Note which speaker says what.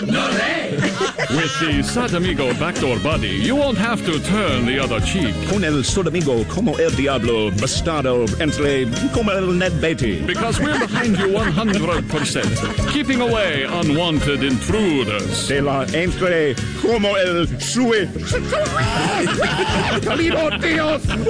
Speaker 1: With the Sadamigo backdoor buddy, you won't have to turn the other cheek.
Speaker 2: Con el Sodamigo como el diablo, bastardo entre como el Ned Beatty.
Speaker 1: Because we're behind you 100%, keeping away unwanted intruders.
Speaker 2: De la entre como el sue. ¡Salido, tíos!